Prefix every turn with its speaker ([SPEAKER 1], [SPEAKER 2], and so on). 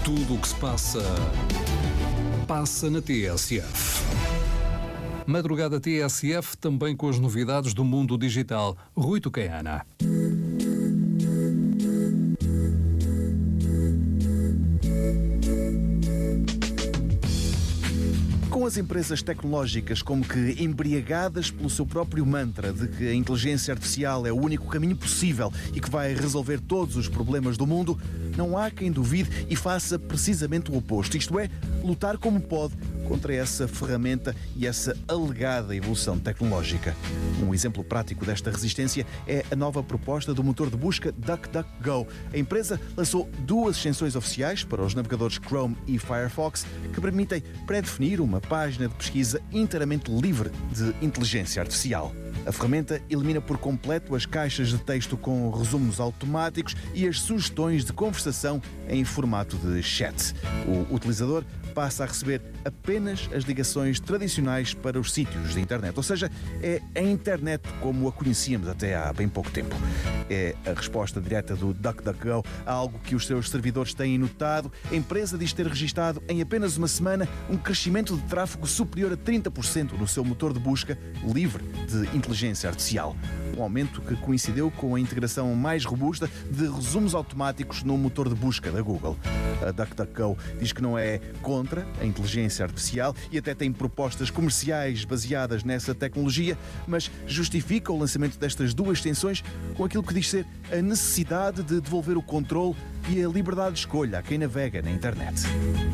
[SPEAKER 1] Tudo o que se passa, passa na TSF. Madrugada TSF, também com as novidades do mundo digital. Rui Tucaiana.
[SPEAKER 2] Com as empresas tecnológicas como que embriagadas pelo seu próprio mantra de que a inteligência artificial é o único caminho possível e que vai resolver todos os problemas do mundo, não há quem duvide e faça precisamente o oposto, isto é, lutar como pode contra essa ferramenta e essa alegada evolução tecnológica. Um exemplo prático desta resistência é a nova proposta do motor de busca DuckDuckGo. A empresa lançou duas extensões oficiais para os navegadores Chrome e Firefox que permitem pré-definir uma página de pesquisa inteiramente livre de inteligência artificial. A ferramenta elimina por completo as caixas de texto com resumos automáticos e as sugestões de conversação em formato de chat. O utilizador passa a receber apenas as ligações tradicionais para os sítios de internet, ou seja, é a internet como a conhecíamos até há bem pouco tempo. É a resposta direta do DuckDuckGo a algo que os seus servidores têm notado. A empresa diz ter registado em apenas uma semana um crescimento de tráfego superior a 30% no seu motor de busca livre de inteligência artificial. Um aumento que coincideu com a integração mais robusta de resumos automáticos no motor de busca da Google. A DuckDuckGo diz que não é contra a inteligência artificial e até tem propostas comerciais baseadas nessa tecnologia, mas justifica o lançamento destas duas extensões com aquilo que diz ser a necessidade de devolver o controle e a liberdade de escolha a quem navega na internet.